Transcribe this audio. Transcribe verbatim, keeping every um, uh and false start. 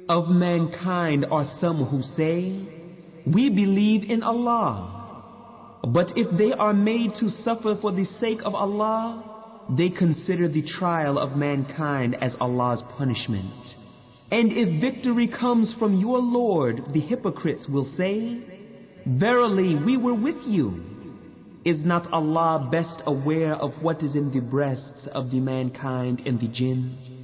Of mankind are some who say, we believe in Allah. But if they are made to suffer for the sake of Allah, they consider the trial of mankind as Allah's punishment. And if victory comes from your Lord, the hypocrites will say, verily we were with you. Is not Allah best aware of what is in the breasts of the mankind and the jinn?